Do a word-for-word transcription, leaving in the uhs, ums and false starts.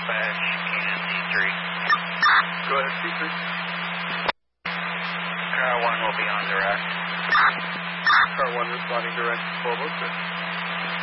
dispatch and D three. Go ahead, D three. Car one will be on direct. Car one responding direct, twelve oh six.